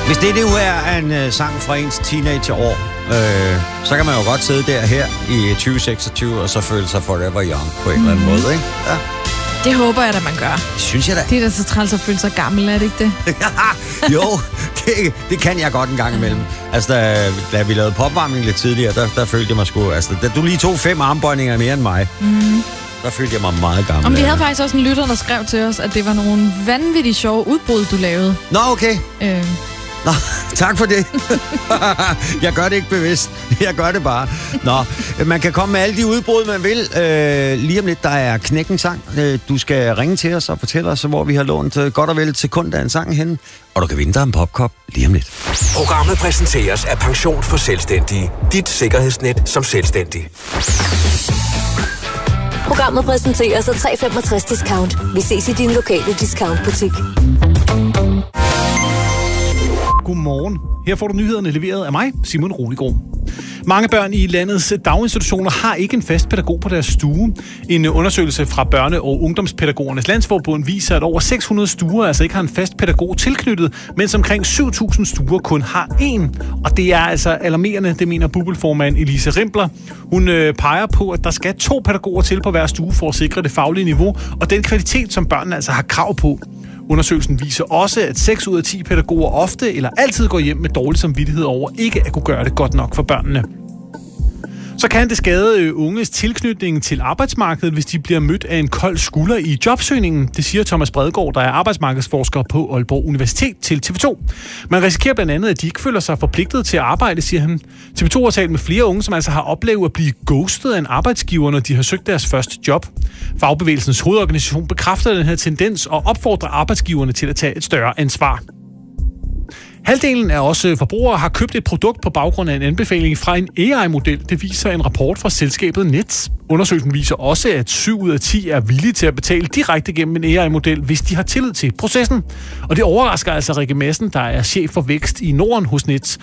Hvis det nu er en sang fra ens teenageår, så kan man jo godt sidde her i 2026 og så føle sig forever young på en eller anden måde, ikke? Ja. Det håber jeg da, man gør. Synes jeg da. Det er da så træls at føle sig gammel, er det ikke det? Jo, det kan jeg godt en gang imellem. Altså, da vi lavede popvarmning lidt tidligere, der følte jeg mig sgu... Altså, da du lige tog 5 armbøjninger mere end mig, der følte jeg mig meget gammel. Og vi havde faktisk også en lytter, der skrev til os, at det var nogle vanvittigt sjove udbrud, du lavede. Nå, okay. Nå, tak for det. Jeg gør det ikke bevidst. Jeg gør det bare. Nå, man kan komme med alle de udbrud, man vil. Lige om lidt, der er Knækken-sang. Du skal ringe til os og fortælle os, hvor vi har lånt godt og vel et sekund af en sang hen. Og du kan vinde dig en popkop lige om lidt. Programmet præsenteres af Pension for Selvstændige. Dit sikkerhedsnet som selvstændig. Programmet præsenteres af 365 Discount. Vi ses i din lokale discountbutik. Godmorgen. Her får du nyhederne leveret af mig, Simon Roligård. Mange børn i landets daginstitutioner har ikke en fast pædagog på deres stue. En undersøgelse fra Børne- og Ungdomspædagogernes Landsforbund viser, at over 600 stuer altså ikke har en fast pædagog tilknyttet, mens omkring 7.000 stuer kun har én. Og det er altså alarmerende, det mener BUPL-formand Elise Rimpler. Hun peger på, at der skal 2 pædagoger til på hver stue for at sikre det faglige niveau og den kvalitet, som børnene altså har krav på. Undersøgelsen viser også, at 6 ud af 10 pædagoger ofte eller altid går hjem med dårlig samvittighed over ikke at kunne gøre det godt nok for børnene. Så kan det skade unges tilknytning til arbejdsmarkedet, hvis de bliver mødt af en kold skulder i jobsøgningen. Det siger Thomas Bredgaard, der er arbejdsmarkedsforsker på Aalborg Universitet til TV2. Man risikerer blandt andet, at de ikke føler sig forpligtet til at arbejde, siger han. TV2 har talt med flere unge, som altså har oplevet at blive ghostet af en arbejdsgiver, når de har søgt deres første job. Fagbevægelsens hovedorganisation bekræfter den her tendens og opfordrer arbejdsgiverne til at tage et større ansvar. Halvdelen af os forbrugere har købt et produkt på baggrund af en anbefaling fra en AI-model. Det viser en rapport fra selskabet Nets. Undersøgelsen viser også, at 7 ud af 10 er villige til at betale direkte gennem en AI-model, hvis de har tillid til processen. Og det overrasker altså Rikke Madsen, der er chef for vækst i Norden hos Nets.